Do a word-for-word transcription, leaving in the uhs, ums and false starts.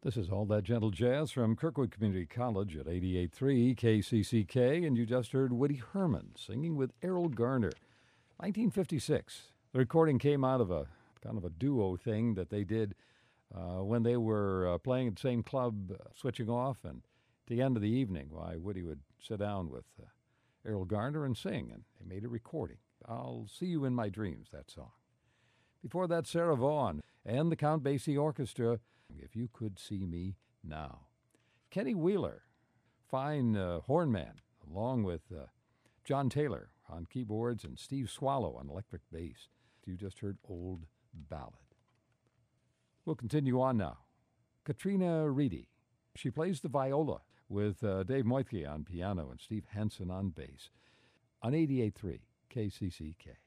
This is All That Gentle Jazz from Kirkwood Community College at eighty-eight point three K C C K, and you just heard Woody Herman singing with Errol Garner. nineteen fifty-six. The recording came out of a kind of a duo thing that they did uh, when they were uh, playing at the same club, uh, switching off, and at the end of the evening, why Woody would sit down with uh, Errol Garner and sing, and they made a recording. I'll See You in My Dreams, that song. Before that, Sarah Vaughan and the Count Basie Orchestra, If You Could See Me Now. Kenny Wheeler, fine uh, horn man, along with uh, John Taylor on keyboards and Steve Swallow on electric bass. You just heard Old Ballad. We'll continue on now. Katrina Reedy. She plays the viola with uh, Dave Moitke on piano and Steve Hansen on bass on eighty-eight point three K C C K.